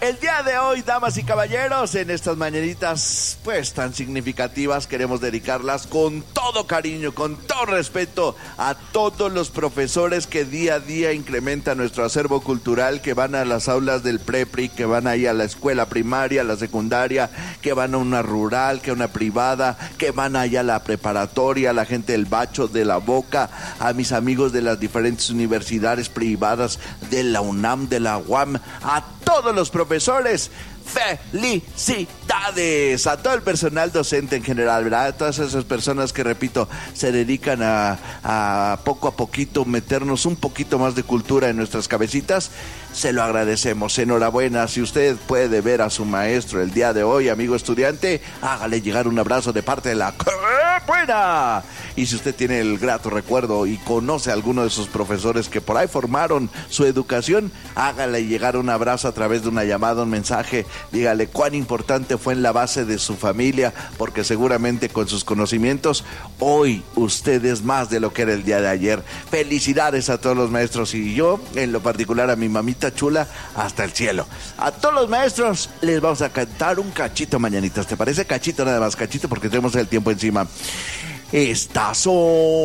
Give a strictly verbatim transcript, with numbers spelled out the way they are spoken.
El día de hoy, damas y caballeros, en estas mañanitas pues tan significativas, queremos dedicarlas con todo cariño, con todo respeto a todos los profesores que día a día incrementan nuestro acervo cultural, que van a las aulas del prepri, que van ahí a la escuela primaria, a la secundaria, que van a una rural, que a una privada, que van allá a la preparatoria, a la gente del Bacho, de la Boca, a mis amigos de las diferentes universidades privadas, de la UNAM, de la U A M, a todos los profesores. ¡Felicidades! A todo el personal docente en general, ¿verdad? A todas esas personas que, repito, se dedican a, a poco a poquito meternos un poquito más de cultura en nuestras cabecitas. Se lo agradecemos. Enhorabuena. Si usted puede ver a su maestro el día de hoy, amigo estudiante, hágale llegar un abrazo de parte de la buena. Y si usted tiene el grato recuerdo y conoce a alguno de sus profesores que por ahí formaron su educación, hágale llegar un abrazo a través de una llamada, un mensaje. Dígale cuán importante fue en la base de su familia, porque seguramente con sus conocimientos hoy usted es más de lo que era el día de ayer. Felicidades a todos los maestros, y yo en lo particular a mi mamita chula hasta el cielo. A todos los maestros les vamos a cantar un cachito mañanitas. ¿Te parece? Cachito nada más, cachito, porque tenemos el tiempo encima. Estas son